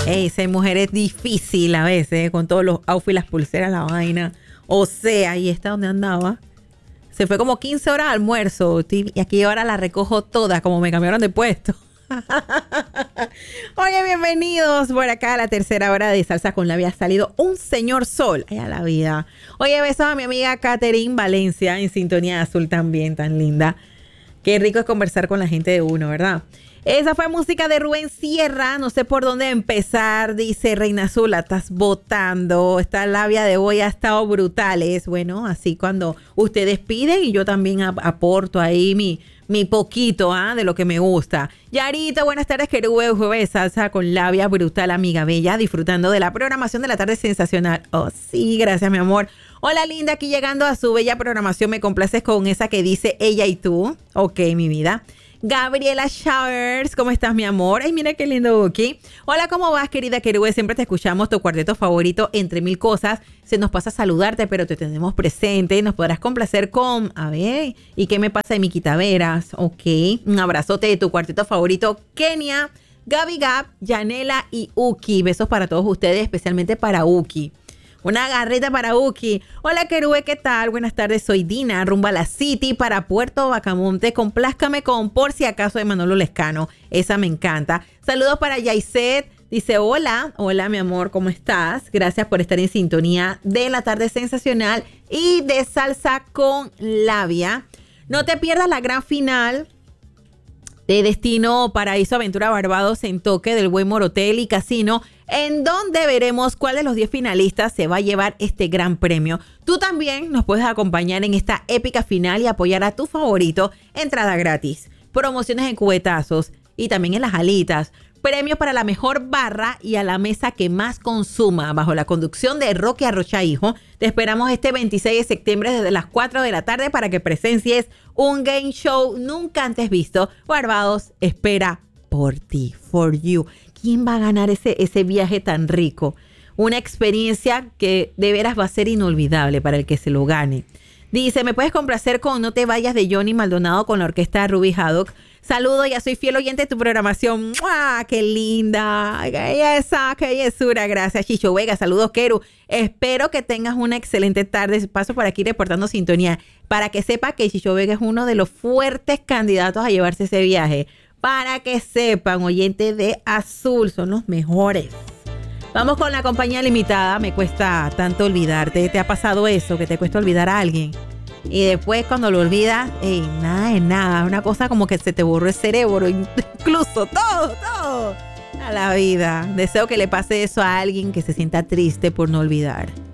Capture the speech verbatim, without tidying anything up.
Ey, ser mujer es difícil a veces, con todos los outfits, las pulseras, la vaina. O sea, ¿y esta donde andaba? Se fue como quince horas de almuerzo. Y aquí ahora la recojo toda, como me cambiaron de puesto. Oye, bienvenidos por acá a la tercera hora de Salsa con Labia. Ha salido un señor sol. Ay, a la vida. Oye, besos a mi amiga Catherine Valencia, en sintonía azul también, tan linda. Qué rico es conversar con la gente de uno, ¿verdad? Esa fue música de Rubén Sierra. No sé por dónde empezar. Dice Reina Azul, la estás botando. Esta labia de hoy ha estado brutales. Bueno, así cuando ustedes piden y yo también ap- aporto ahí mi, mi poquito ¿ah? de lo que me gusta. Yarita, buenas tardes, querube, jueves de salsa con labia brutal, amiga bella. Disfrutando de la programación de la tarde sensacional. Oh, sí, gracias, mi amor. Hola, linda, aquí llegando a su bella programación. Me complaces con esa que dice ella y tú. Ok, mi vida. Gabriela Showers, ¿cómo estás, mi amor? Ay, mira qué lindo Buki. Hola, ¿cómo vas, querida querube? Siempre te escuchamos, tu cuarteto favorito, entre mil cosas. Se nos pasa a saludarte, pero te tenemos presente. Nos podrás complacer con, a ver, ¿y qué me pasa de Miki Taveras? Ok, un abrazote de tu cuarteto favorito, Kenia, Gaby Gab, Yanela y Uki. Besos para todos ustedes, especialmente para Uki. Una garrita para Uki. Hola, querube, ¿qué tal? Buenas tardes, soy Dina, rumbo a la City para Puerto Bacamonte. Complázcame con Por Si Acaso de Manolo Lescano. Esa me encanta. Saludos para Yaiset. Dice, hola, hola, mi amor, ¿cómo estás? Gracias por estar en sintonía de la tarde sensacional y de Salsa con Labia. No te pierdas la gran final de Destino Paraíso Aventura Barbados en Toque del Buen Morotel y Casino, en donde veremos cuál de los diez finalistas se va a llevar este gran premio. Tú también nos puedes acompañar en esta épica final y apoyar a tu favorito. Entrada gratis, promociones en cubetazos y también en las alitas. Premios para la mejor barra y a la mesa que más consuma, bajo la conducción de Roque Arrocha Hijo. Te esperamos este veintiséis de septiembre desde las cuatro de la tarde para que presencies un game show nunca antes visto. Barbados espera por ti, for you. ¿Quién va a ganar ese, ese viaje tan rico? Una experiencia que de veras va a ser inolvidable para el que se lo gane. Dice, ¿me puedes complacer con No Te Vayas de Johnny Maldonado con la orquesta de Ruby Haddock? Saludo, ya soy fiel oyente de tu programación. ¡Mua! ¡Qué linda! ¡Qué belleza! ¡Qué bellezura! Gracias, Chicho Vega. Saludos, Keru. Espero que tengas una excelente tarde. Paso por aquí reportando sintonía. Para que sepa que Chicho Vega es uno de los fuertes candidatos a llevarse ese viaje. Para que sepan, oyentes de Azul, son los mejores. Vamos con la compañía limitada. Me cuesta tanto olvidarte. ¿Te ha pasado eso? Que te cuesta olvidar a alguien. Y después cuando lo olvidas, ey, nada es nada. Una cosa como que se te borró el cerebro. Incluso todo, todo. A la vida. Deseo que le pase eso a alguien que se sienta triste por no olvidar.